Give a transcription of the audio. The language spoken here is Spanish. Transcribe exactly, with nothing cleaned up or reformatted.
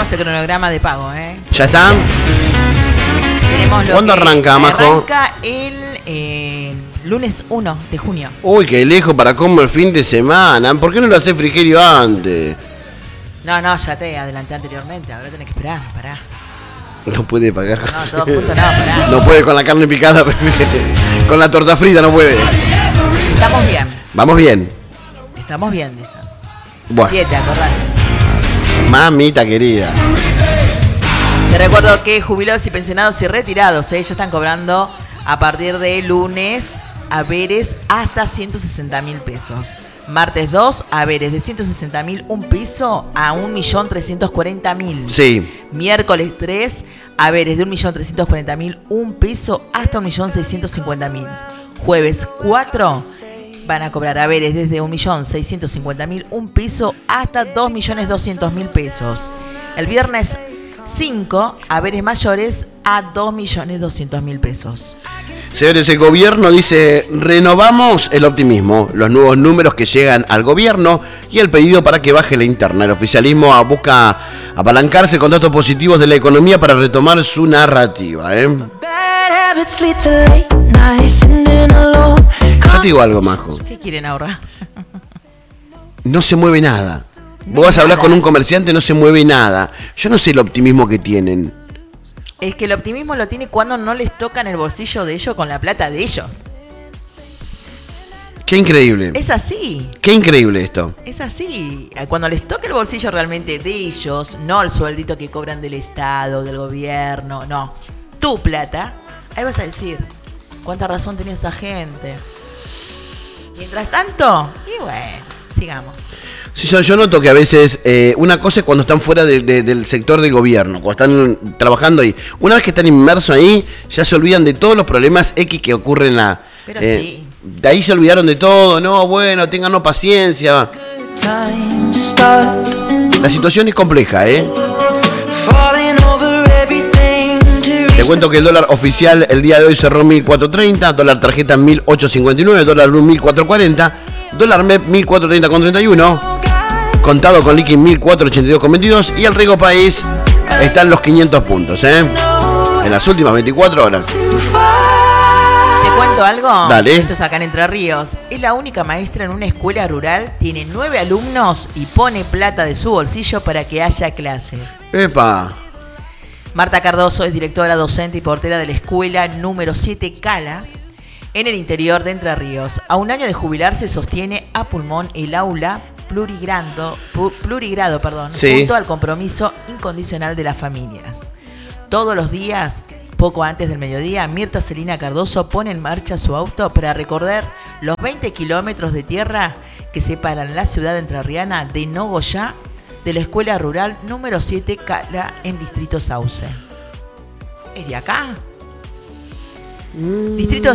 tenemos el cronograma de pago, ¿eh? ¿Ya está? Tenemos lo ¿Cuándo que arranca, Majo? Arranca el eh, lunes uno de junio. Uy, qué lejos para como el fin de semana. ¿Por qué no lo haces Frigerio antes? No, no, ya te adelanté anteriormente. Ahora tenés que esperar, pará. No puede pagar. No, todo junto, no, pará. No puede con la carne picada, con la torta frita no puede. Estamos bien. Vamos bien. Estamos bien, dice. Bueno. Siete, acordate. Mamita querida. Te recuerdo que jubilados y pensionados y retirados, ¿eh? Ya están cobrando a partir de lunes haberes hasta ciento sesenta mil pesos. Martes dos, haberes de ciento sesenta mil, un piso a un millón trescientos cuarenta mil. Sí. Miércoles tres, haberes de un millón trescientos cuarenta mil, un piso hasta un millón seiscientos cincuenta mil. Jueves cuatro, van a cobrar haberes desde un millón seiscientos cincuenta mil, un piso hasta dos millones doscientos mil pesos. El viernes cinco, haberes mayores a dos millones doscientos mil pesos. Señores, el gobierno dice, renovamos el optimismo, los nuevos números que llegan al gobierno y el pedido para que baje la interna. El oficialismo busca apalancarse con datos positivos de la economía para retomar su narrativa, ¿eh? Yo te digo algo, Majo. ¿Qué quieren ahorrar? No se mueve nada. No Vos vas a hablar nada. con un comerciante, no se mueve nada. Yo no sé el optimismo que tienen. Es que el optimismo lo tiene cuando no les tocan el bolsillo de ellos con la plata de ellos. Qué increíble. Es así. Qué increíble esto. Es así. Cuando les toca el bolsillo realmente de ellos, no el sueldito que cobran del Estado, del gobierno, no. Tu plata, ahí vas a decir, cuánta razón tenía esa gente. Mientras tanto, y bueno, sigamos. Sí, yo, yo noto que a veces eh, una cosa es cuando están fuera de, de, del sector del gobierno, cuando están trabajando ahí. Una vez que están inmersos ahí, ya se olvidan de todos los problemas X que ocurren en la... Pero eh, sí. De ahí se olvidaron de todo, no, bueno, ténganos paciencia. La situación es compleja, ¿eh? Te cuento que el dólar oficial el día de hoy cerró mil cuatrocientos treinta, dólar tarjeta mil ochocientos cincuenta y nueve, dólar blue mil cuatrocientos cuarenta, dólar M E P mil cuatrocientos treinta con treinta y uno, contado con liqui mil cuatrocientos ochenta y dos con veintidós y el riesgo país está en los quinientos puntos, ¿eh? En las últimas veinticuatro horas. ¿Te cuento algo? Dale. Esto es acá en Entre Ríos. Es la única maestra en una escuela rural, tiene nueve alumnos y pone plata de su bolsillo para que haya clases. Epa. Marta Cardoso es directora docente y portera de la escuela número siete Cala, en el interior de Entre Ríos. A un año de jubilarse sostiene a pulmón el aula plurigrado, plurigrado perdón, Sí. junto al compromiso incondicional de las familias. Todos los días, poco antes del mediodía, Mirta Celina Cardoso pone en marcha su auto para recorrer los veinte kilómetros de tierra que separan la ciudad entrerriana de Nogoyá de la escuela rural número siete Cala en Distrito Sauce. ¿Es de acá? Mm. Distrito